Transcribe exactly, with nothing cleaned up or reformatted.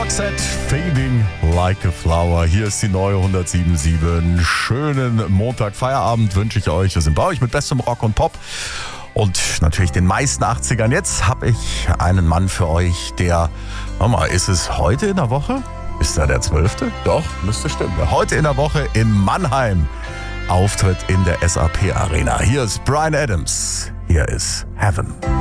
Roxette, Fading Like a Flower. Hier ist die neue hundertsieben Komma sieben. Schönen Montag, Feierabend wünsche ich euch. Wir sind bei euch mit bestem Rock und Pop. Und natürlich den meisten achtzigern. Jetzt habe ich einen Mann für euch, der, warte mal, ist es heute in der Woche? Ist da der zwölfte? Doch, müsste stimmen. Heute in der Woche in Mannheim. Auftritt in der S A P Arena. Hier ist Bryan Adams. Hier ist Heaven.